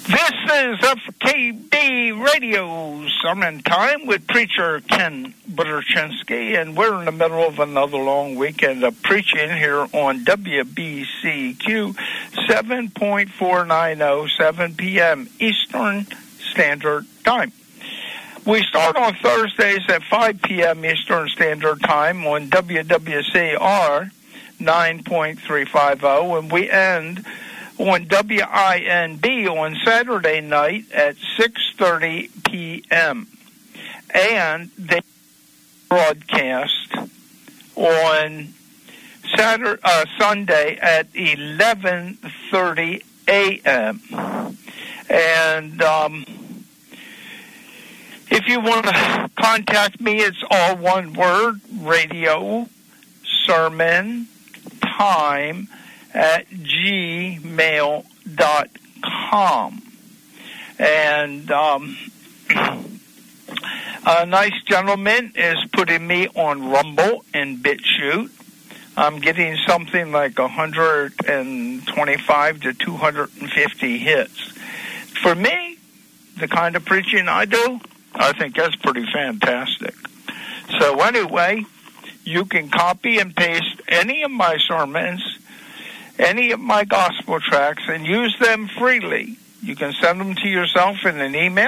This is FKB Radio Sermon Time with Preacher Ken Buterchinsky, and we're in the middle of another long weekend of preaching here on WBCQ 7.490, 7 p.m. Eastern Standard Time. We start on Thursdays at 5 p.m. Eastern Standard Time on WWCR 9.350, and we end on WINB on Saturday night at 6:30 p.m. And they broadcast on Sunday at 11:30 a.m. And if you want to contact me, it's all one word: radio sermon time at gmail.com. And a nice gentleman is putting me on Rumble and BitChute. I'm getting something like 125 to 250 hits. For me, the kind of preaching I do, I think that's pretty fantastic. So anyway, you can copy and paste any of my sermons, any of my gospel tracts, and use them freely. You can send them to yourself in an email.